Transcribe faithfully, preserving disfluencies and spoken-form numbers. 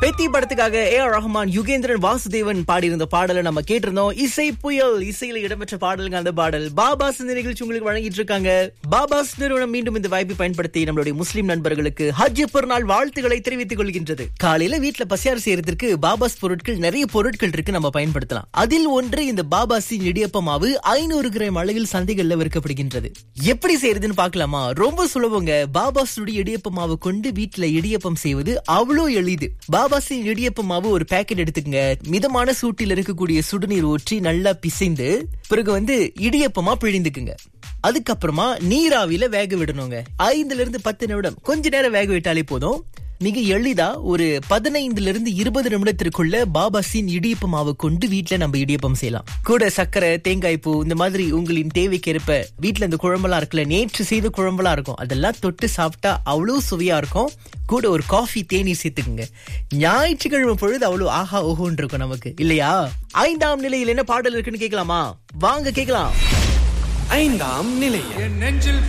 பெத்தி படத்துக்காக A R Rahman, Yugendran, Vasudevan பாடியிருந்த பாடலை நம்ம கேட்டிருந்தோம். இசை புயல் இசையில இடம்பெற்ற பாடலுங்க அந்த பாடல். பாபாஸ் இந்த நிகழ்ச்சி உங்களுக்கு வழங்கிட்டு இருக்காங்க. பாபாஸ் நிறுவனம் மீண்டும் இந்த வாய்ப்பை பயன்படுத்தி நம்மளுடைய முஸ்லிம் நண்பர்களுக்கு ஹஜ் பெருநாள் வாழ்த்துக்களை தெரிவித்துக் கொள்கின்றது. காலையில வீட்டுல பசியார் செய்யறதுக்கு பாபாஸ் பொருட்கள் நிறைய பொருட்கள் இருக்கு, நம்ம பயன்படுத்தலாம். அதில் ஒன்று இந்த பாபாஸின் இடியப்ப மாவு ஐநூறு கிராம் அளவில் சந்தைகள்ல விற்கப்படுகின்றது. எப்படி செய்யறதுன்னு பாக்கலாமா? ரொம்ப சுலபங்க. பாபாஸுடைய இடியப்ப மாவு கொண்டு வீட்டுல இடியப்பம் செய்வது அவ்வளோ எளிது. பாபாஸின் இடியப்ப மாவு ஒரு பேக்கெட் எடுத்துக்கங்க. மிதமான சூட்டில் இருக்கக்கூடிய சுடுநீர் ஊற்றி நல்லா பிசைந்து பிறகு வந்து இடியப்பமா பிழிந்துக்குங்க. அதுக்கப்புறமா நீராவில வேக விடணுங்க. ஐந்துல இருந்து பத்து நிமிடம் கொஞ்ச நேரம் வேக விட்டாலே போதும். மிக எளிதா ஒரு பதினைந்துல இருந்து இருபது நிமிடத்திற்குள்ள பாபாஸின் இடியப்ப மாவு கொண்டு வீட்டுல நம்ம இடியப்பம் செய்யலாம். கூட சர்க்கரை, தேங்காய் பூ, இந்த மாதிரி உங்களின் தேவைக்கேற்ப வீட்டுல இந்த குழம்பெல்லாம் இருக்குல்ல, நேற்று செய்த குழம்பெல்லாம் இருக்கும், அதெல்லாம் தொட்டு சாப்பிட்டா அவ்வளவு சுவையா இருக்கும். கூட ஒரு காஃபி, தேநீர் சேர்த்துக்குங்க. ஞாயிற்றுக்கிழமை பொழுது அவ்வளவு ஆஹா ஓஹோன்னு இருக்கும் நமக்கு, இல்லையா? ஐந்தாம் நிலையில் என்ன பாடல் இருக்குன்னு கேட்கலாமா? வாங்க கேட்கலாம். ஐந்தாம் நிலையில்